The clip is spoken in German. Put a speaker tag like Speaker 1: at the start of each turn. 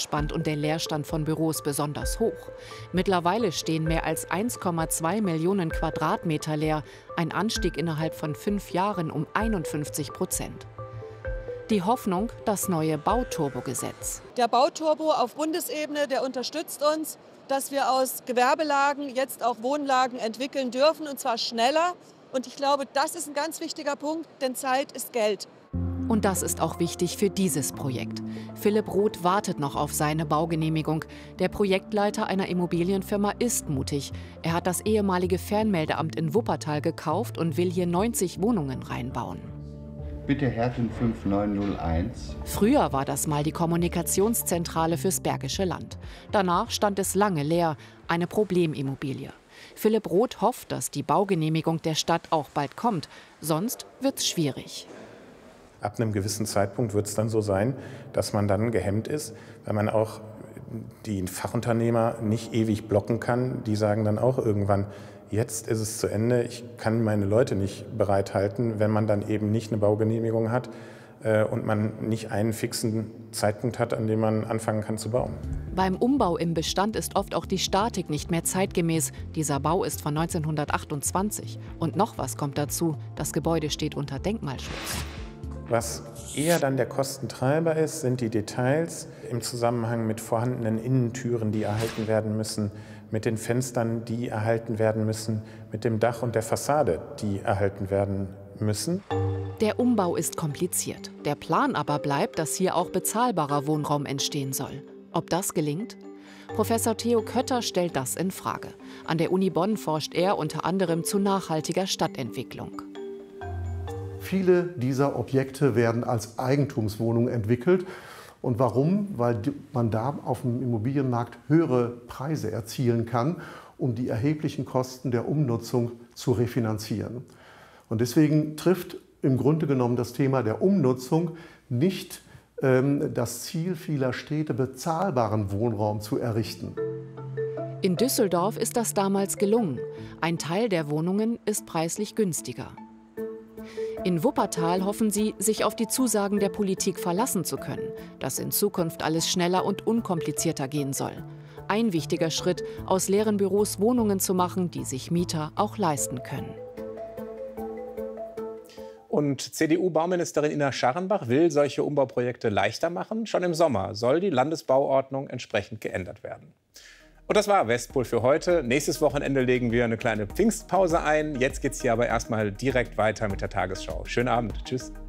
Speaker 1: angespannt und der Leerstand von Büros besonders hoch. Mittlerweile stehen mehr als 1,2 Millionen Quadratmeter leer, ein Anstieg innerhalb von 5 Jahren um 51%. Die Hoffnung, das neue Bauturbo-Gesetz.
Speaker 2: Der Bauturbo auf Bundesebene, der unterstützt uns, dass wir aus Gewerbelagen jetzt auch Wohnlagen entwickeln dürfen, und zwar schneller. Und ich glaube, das ist ein ganz wichtiger Punkt, denn Zeit ist Geld.
Speaker 1: Und das ist auch wichtig für dieses Projekt. Philipp Roth wartet noch auf seine Baugenehmigung. Der Projektleiter einer Immobilienfirma ist mutig. Er hat das ehemalige Fernmeldeamt in Wuppertal gekauft und will hier 90 Wohnungen reinbauen.
Speaker 3: Bitte Herten 5901.
Speaker 1: Früher war das mal die Kommunikationszentrale fürs Bergische Land. Danach stand es lange leer, eine Problemimmobilie. Philipp Roth hofft, dass die Baugenehmigung der Stadt auch bald kommt. Sonst wird's schwierig.
Speaker 4: Ab einem gewissen Zeitpunkt wird es dann so sein, dass man dann gehemmt ist, weil man auch die Fachunternehmer nicht ewig blocken kann. Die sagen dann auch irgendwann, jetzt ist es zu Ende, ich kann meine Leute nicht bereithalten, wenn man dann eben nicht eine Baugenehmigung hat und man nicht einen fixen Zeitpunkt hat, an dem man anfangen kann zu bauen.
Speaker 1: Beim Umbau im Bestand ist oft auch die Statik nicht mehr zeitgemäß. Dieser Bau ist von 1928. Und noch was kommt dazu, das Gebäude steht unter Denkmalschutz.
Speaker 4: Was eher dann der Kostentreiber ist, sind die Details im Zusammenhang mit vorhandenen Innentüren, die erhalten werden müssen, mit den Fenstern, die erhalten werden müssen, mit dem Dach und der Fassade, die erhalten werden müssen.
Speaker 1: Der Umbau ist kompliziert. Der Plan aber bleibt, dass hier auch bezahlbarer Wohnraum entstehen soll. Ob das gelingt? Professor Theo Kötter stellt das in Frage. An der Uni Bonn forscht er unter anderem zu nachhaltiger Stadtentwicklung.
Speaker 5: Viele dieser Objekte werden als Eigentumswohnungen entwickelt. Und warum? Weil man da auf dem Immobilienmarkt höhere Preise erzielen kann, um die erheblichen Kosten der Umnutzung zu refinanzieren. Und deswegen trifft im Grunde genommen das Thema der Umnutzung nicht das Ziel vieler Städte, bezahlbaren Wohnraum zu errichten.
Speaker 1: In Düsseldorf ist das damals gelungen. Ein Teil der Wohnungen ist preislich günstiger. In Wuppertal hoffen sie, sich auf die Zusagen der Politik verlassen zu können, dass in Zukunft alles schneller und unkomplizierter gehen soll. Ein wichtiger Schritt, aus leeren Büros Wohnungen zu machen, die sich Mieter auch leisten können.
Speaker 6: Und CDU-Bauministerin Ina Scharrenbach will solche Umbauprojekte leichter machen. Schon im Sommer soll die Landesbauordnung entsprechend geändert werden. Und das war Westpol für heute. Nächstes Wochenende legen wir eine kleine Pfingstpause ein. Jetzt geht's hier aber erstmal direkt weiter mit der Tagesschau. Schönen Abend. Tschüss.